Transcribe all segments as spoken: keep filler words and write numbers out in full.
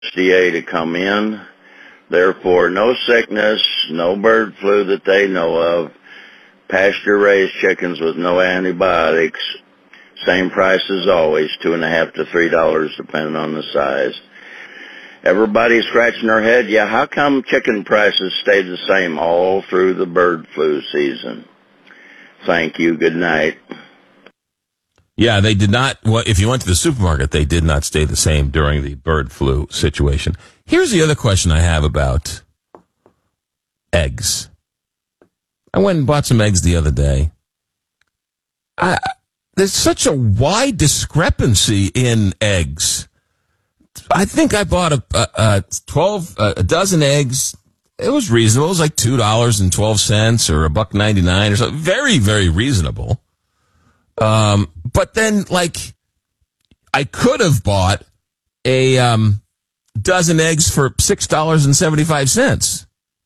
U S D A to come in. Therefore, no sickness, no bird flu that they know of. Pasture-raised chickens with no antibiotics. Same price as always, two and a half to three dollars, depending on the size. Everybody's scratching their head. Yeah, how come chicken prices stayed the same all through the bird flu season? Thank you. Good night. Yeah, they did not. Well, if you went to the supermarket, they did not stay the same during the bird flu situation. Here's the other question I have about eggs. I went and bought some eggs the other day. I, there's such a wide discrepancy in eggs. I think I bought a, a, a twelve a, a dozen eggs. It was reasonable. It was like two dollars and twelve cents or a buck ninety nine or something. Very, very reasonable. Um, but then, like, I could have bought a um, dozen eggs for six dollars and seventy five cents.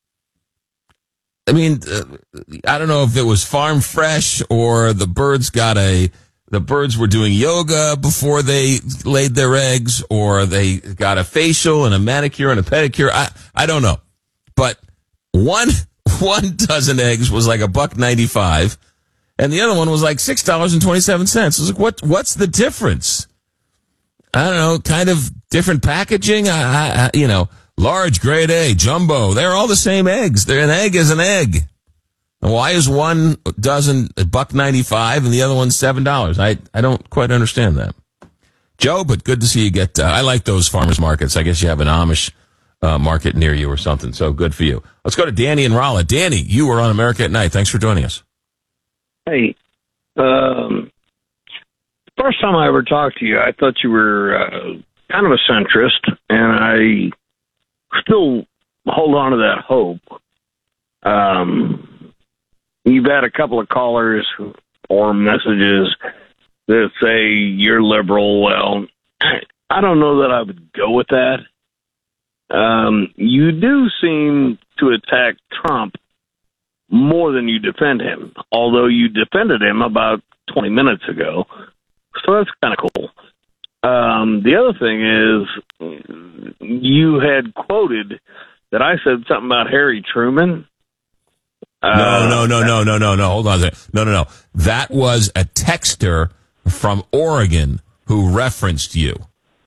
I mean, uh, I don't know if it was farm fresh or the birds got a. The birds were doing yoga before they laid their eggs, or they got a facial and a manicure and a pedicure. I, I don't know. But one, one dozen eggs was like a buck ninety-five, and the other one was like six dollars and twenty-seven cents. I was like, what, what's the difference? I don't know, kind of different packaging. I, I, I you know, large, grade A, jumbo. They're all the same eggs. They're an egg is an egg. Why is one dozen a buck ninety-five and the other one seven dollars? I I don't quite understand that. Joe, but good to see you get. Uh, I like those farmers markets. I guess you have an Amish uh, market near you or something. So good for you. Let's go to Danny and Rolla. Danny, you were on America at Night. Thanks for joining us. Hey, um, first time I ever talked to you, I thought you were uh, kind of a centrist, and I still hold on to that hope. Um. You've had a couple of callers or messages that say you're liberal. Well, I don't know that I would go with that. Um, you do seem to attack Trump more than you defend him, although you defended him about twenty minutes ago. So that's kind of cool. Um, the other thing is you had quoted that I said something about Harry Truman. No, no, no, no, no, no, no. Hold on a second. No, no, no. That was a texter from Oregon who referenced you.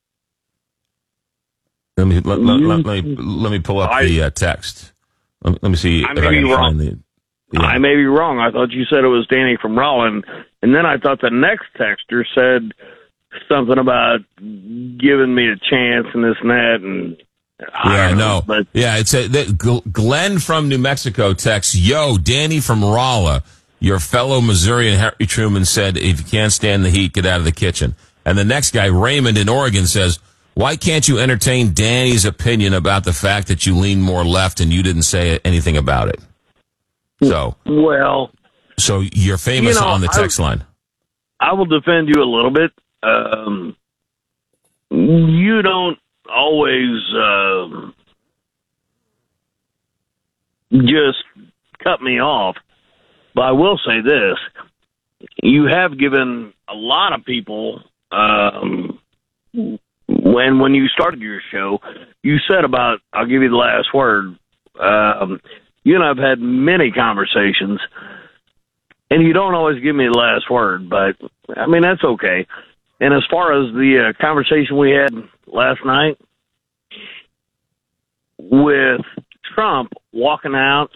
Let me let, let, let, let me let me pull up I, the uh, text. Let, let me see I if I can wrong. find the. Yeah. I may be wrong. I thought you said it was Danny from Rollin, and then I thought the next texter said something about giving me a chance and this and that and. Yeah, know, no. But yeah, it's a, the, Glenn from New Mexico texts, yo, Danny from Rolla, your fellow Missourian Harry Truman said, if you can't stand the heat, get out of the kitchen. And the next guy, Raymond in Oregon, says, why can't you entertain Danny's opinion about the fact that you lean more left and you didn't say anything about it? So, well, so you're famous you know, on the text I, line. I will defend you a little bit. Um, you don't always uh, just cut me off, but I will say this: you have given a lot of people. Um, when when you started your show, you said about I'll give you the last word. Um, you and I've had many conversations, and you don't always give me the last word, but I mean that's okay. And as far as the uh, conversation we had last night with Trump walking out,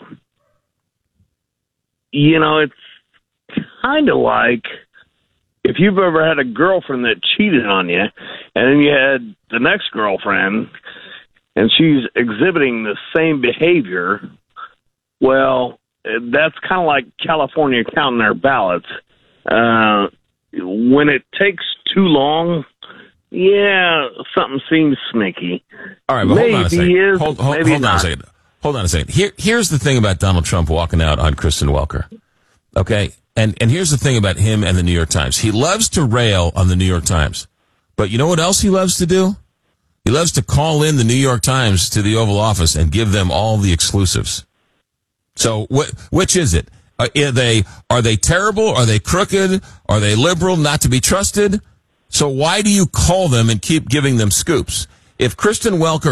you know, it's kind of like if you've ever had a girlfriend that cheated on you, and then you had the next girlfriend, and she's exhibiting the same behavior, well, that's kind of like California counting their ballots. Uh, when it takes too long, yeah, something seems sneaky. All right, but maybe hold on a second. Is, hold hold, maybe hold on not. a second. Hold on a second. Here, here's the thing about Donald Trump walking out on Kristen Welker. Okay, and and here's the thing about him and the New York Times. He loves to rail on the New York Times, but you know what else he loves to do? He loves to call in the New York Times to the Oval Office and give them all the exclusives. So, wh- which is it? Are they are they terrible? Are they crooked? Are they liberal, not to be trusted? So why do you call them and keep giving them scoops? if Kristen Welker